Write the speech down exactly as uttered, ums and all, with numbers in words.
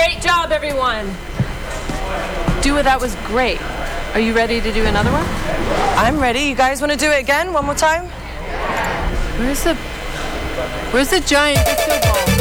Great job, everyone. Dua, that was great. Are you ready to do another one? I'm ready. You guys want to do it again? One more time? Where's the... Where's the giant disco ball?